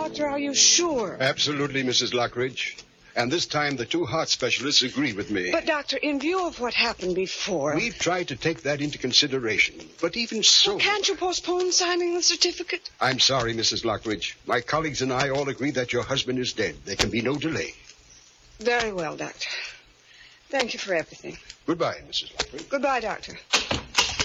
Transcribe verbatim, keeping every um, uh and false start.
Doctor, are you sure? Absolutely, Missus Lockridge. And this time the two heart specialists agree with me. But, Doctor, in view of what happened before... We've tried to take that into consideration. But even so... Well, can't you postpone signing the certificate? I'm sorry, Missus Lockridge. My colleagues and I all agree that your husband is dead. There can be no delay. Very well, Doctor. Thank you for everything. Goodbye, Missus Lockridge. Goodbye, Doctor.